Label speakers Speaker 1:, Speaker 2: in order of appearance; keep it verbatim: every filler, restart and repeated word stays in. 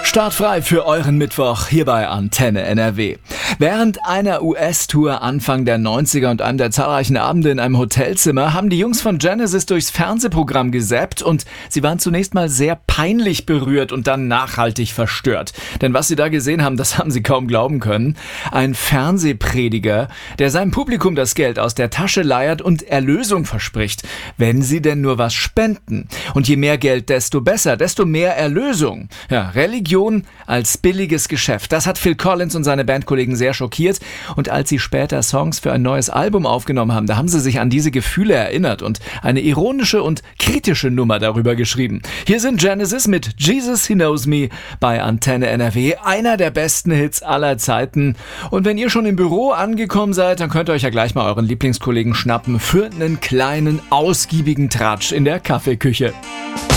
Speaker 1: Startfrei für euren Mittwoch hier bei Antenne N R W. Während einer U S-Tour Anfang der neunziger und einem der zahlreichen Abende in einem Hotelzimmer haben die Jungs von Genesis durchs Fernsehprogramm gesappt und sie waren zunächst mal sehr peinlich berührt und dann nachhaltig verstört. Denn was sie da gesehen haben, das haben sie kaum glauben können. Ein Fernsehprediger, der seinem Publikum das Geld aus der Tasche leiert und Erlösung verspricht, wenn sie denn nur was spenden. Und je mehr Geld, desto besser, desto mehr Erlösung. Ja, Religion als billiges Geschäft. Das hat Phil Collins und seine Bandkollegen sehr schockiert. Und als sie später Songs für ein neues Album aufgenommen haben, da haben sie sich an diese Gefühle erinnert und eine ironische und kritische Nummer darüber geschrieben. Hier sind Genesis mit Jesus He Knows Me bei Antenne N R W. Einer der besten Hits aller Zeiten. Und wenn ihr schon im Büro angekommen seid, dann könnt ihr euch ja gleich mal euren Lieblingskollegen schnappen für einen kleinen, ausgiebigen Tratsch in der Kaffeeküche.